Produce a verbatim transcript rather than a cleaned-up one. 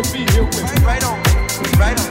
be here with me. Right, right on, right on.